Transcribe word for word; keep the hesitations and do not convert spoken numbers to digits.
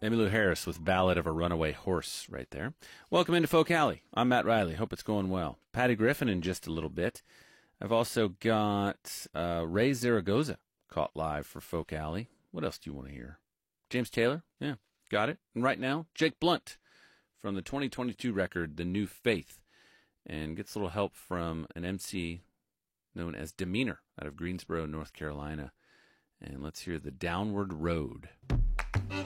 Emmylou Harris with Ballad of a Runaway Horse right there. Welcome into Folk Alley. I'm Matt Riley. Hope it's going well. Patty Griffin in just a little bit. I've also got uh, Ray Zaragoza caught live for Folk Alley. What else do you want to hear? James Taylor? Yeah, got it. And right now, Jake Blunt from the twenty twenty-two record, The New Faith, and gets a little help from an M C known as Demeanor out of Greensboro, North Carolina. And let's hear The Downward Road.